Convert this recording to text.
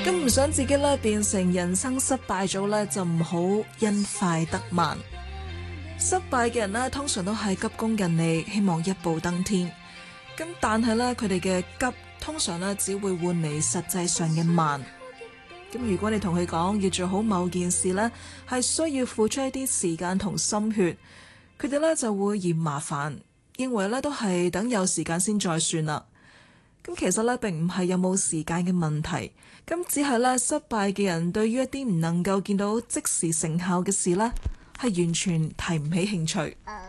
咁唔想自己咧變成人生失敗組咧，就唔好因快得慢。失敗嘅人呢，通常都係急功近利，希望一步登天。咁但係咧，佢哋嘅急通常咧只會換嚟實際上嘅慢。咁如果你同佢講要做好某件事呢，係需要付出一啲時間同心血，佢哋咧就會嫌麻煩，認為咧都係等有時間先再算啦。咁其實咧並唔係有冇時間嘅問題，咁只係咧失敗嘅人對於一啲唔能夠見到即時成效嘅事呢，係完全提唔起興趣。